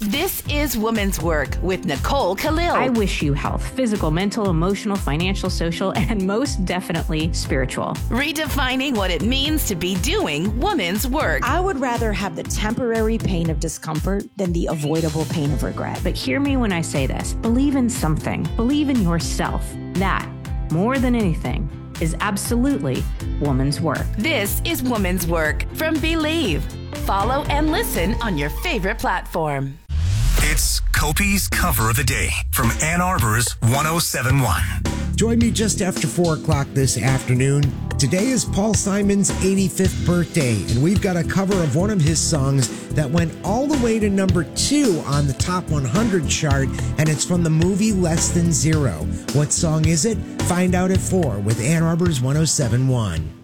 This is Woman's Work with Nicole Khalil. I wish you health, physical, mental, emotional, financial, social, and most definitely spiritual. Redefining what it means to be doing woman's work. I would rather have the temporary pain of discomfort than the avoidable pain of regret. But hear me when I say this. Believe in something. Believe in yourself. That, more than anything, is absolutely woman's work. This is Woman's Work from Believe. Follow and listen on your favorite platform. It's Kopi's Cover of the Day from Ann Arbor's 107.1. Join me just after 4 o'clock this afternoon. Today is Paul Simon's 85th birthday, and we've got a cover of one of his songs that went all the way to number 2 on the Top 100 chart, and it's from the movie Less Than Zero. What song is it? Find out at 4 with Ann Arbor's 107.1.